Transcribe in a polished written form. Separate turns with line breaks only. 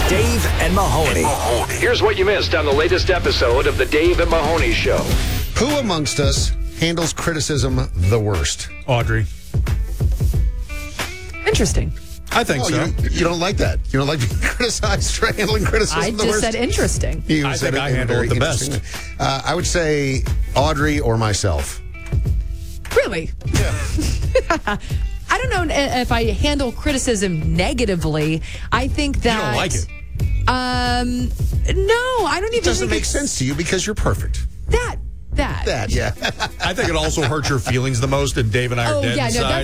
Dave and Mahoney.
Here's what you missed on the latest episode of the Dave and Mahoney Show.
Who amongst us handles criticism the worst?
Audrey.
Interesting.
I think so.
You don't like that. You don't like being criticized for handling criticism
I
the
just
worst?
said interesting.
You
I
said
think I
in a
handle
very
it the
interesting
best.
way. I would say Audrey or myself.
Really?
Yeah.
I don't know if I handle criticism negatively. I think that...
You don't like it.
No, I don't even
It doesn't
think
make
it's
sense to you because you're perfect.
That.
That, yeah.
I think it also hurts your feelings the most, and Dave and I are
Oh,
dead
yeah, no,
inside.